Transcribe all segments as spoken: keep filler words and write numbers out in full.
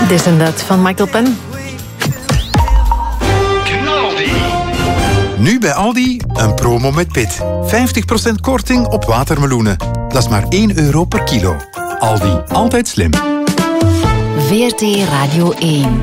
This and That van Michael Penn. Nu bij Aldi een promo met pit. vijftig procent korting op watermeloenen. Dat is maar één euro per kilo. Aldi, altijd slim. V R T Radio één.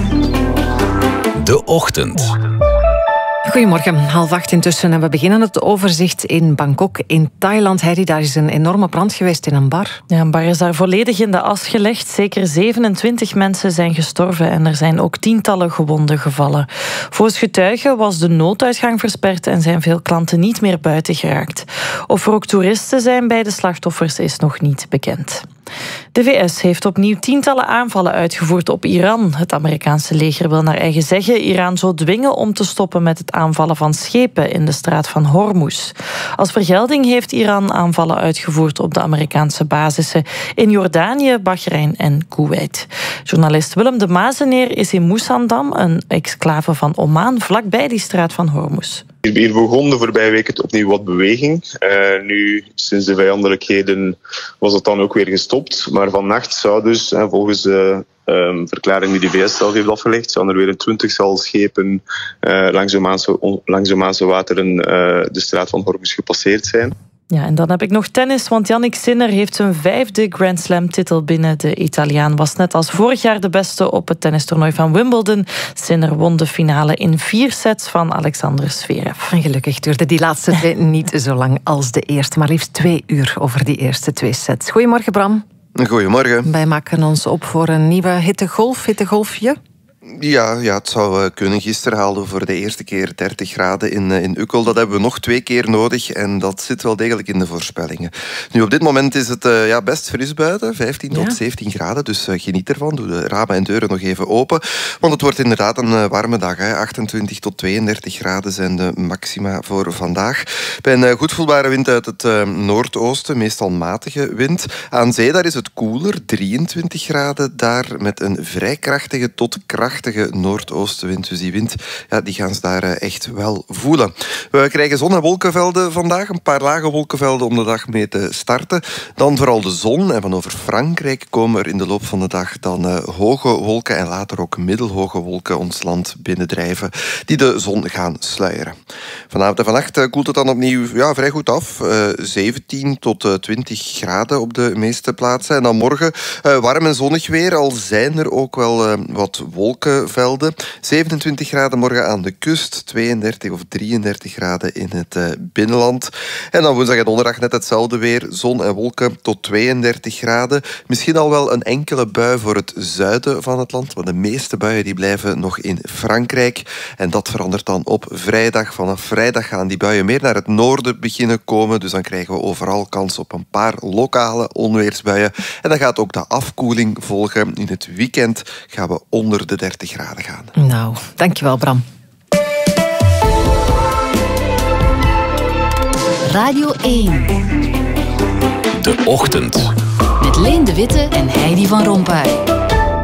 De Ochtend. Goedemorgen, half acht intussen en we beginnen het overzicht in Bangkok in Thailand. Heidi, daar is een enorme brand geweest in een bar. Ja, een bar is daar volledig in de as gelegd. Zeker zevenentwintig mensen zijn gestorven en er zijn ook tientallen gewonden gevallen. Volgens getuigen was de nooduitgang versperd en zijn veel klanten niet meer buiten geraakt. Of er ook toeristen zijn bij de slachtoffers is nog niet bekend. De V S heeft opnieuw tientallen aanvallen uitgevoerd op Iran. Het Amerikaanse leger wil naar eigen zeggen Iran zo dwingen om te stoppen met het aanvallen van schepen in de straat van Hormuz. Als vergelding heeft Iran aanvallen uitgevoerd op de Amerikaanse basissen in Jordanië, Bahrein en Kuwait. Journalist Willem de Mazeneer is in Moesandam, een exclave van Oman, vlakbij die straat van Hormuz. Hier begon de voorbije weken opnieuw wat beweging. Uh, nu, sinds de vijandelijkheden, was het dan ook weer gestopt. Maar vannacht zou dus, en volgens de um, verklaring die de V S zelf heeft afgelegd, zouden er weer een twintigtal schepen uh, langs de Omaanse, langs de Omaanse wateren uh, de straat van Hormuz gepasseerd zijn. Ja, en dan heb ik nog tennis, want Jannik Sinner heeft zijn vijfde Grand Slam-titel binnen. De Italiaan was net als vorig jaar de beste op het tennistoernooi van Wimbledon. Sinner won de finale in vier sets van Alexander Zverev. En gelukkig duurde die laatste twee niet zo lang als de eerste, maar liefst twee uur over die eerste twee sets. Goedemorgen, Bram. Goedemorgen. Wij maken ons op voor een nieuwe hittegolf, hittegolfje. Ja, ja, het zou uh, kunnen. Gisteren haalden we voor de eerste keer dertig graden in, uh, in Ukkel. Dat hebben we nog twee keer nodig en dat zit wel degelijk in de voorspellingen. Nu, op dit moment is het uh, ja, best fris buiten, vijftien tot zeventien graden. Dus uh, geniet ervan. Doe de ramen en deuren nog even open. Want het wordt inderdaad een uh, warme dag. Hè. achtentwintig tot tweeëndertig graden zijn de maxima voor vandaag. Bij een uh, goed voelbare wind uit het uh, noordoosten, meestal matige wind. Aan zee daar is het koeler, drieëntwintig graden daar, met een vrij krachtige tot krachtige noordoostenwind. Dus die wind, ja, die gaan ze daar echt wel voelen. We krijgen zon- en wolkenvelden vandaag. Een paar lage wolkenvelden om de dag mee te starten. Dan vooral de zon. En van over Frankrijk komen er in de loop van de dag dan uh, hoge wolken en later ook middelhoge wolken ons land binnendrijven, die de zon gaan sluieren. Vanavond en vannacht uh, koelt het dan opnieuw ja, vrij goed af. Uh, zeventien tot twintig graden op de meeste plaatsen. En dan morgen uh, warm en zonnig weer. Al zijn er ook wel uh, wat wolken. Velden. zevenentwintig graden morgen aan de kust, tweeëndertig of drieëndertig graden in het uh, binnenland. En dan woensdag en donderdag net hetzelfde weer, zon en wolken tot tweeëndertig graden. Misschien al wel een enkele bui voor het zuiden van het land, want de meeste buien die blijven nog in Frankrijk. En dat verandert dan op vrijdag. Vanaf vrijdag gaan die buien meer naar het noorden beginnen komen, dus dan krijgen we overal kans op een paar lokale onweersbuien. En dan gaat ook de afkoeling volgen. In het weekend gaan we onder de dertig graden gaan. Nou, dankjewel Bram. Radio één. De Ochtend. Met Leen de Witte en Heidi van Rompuy.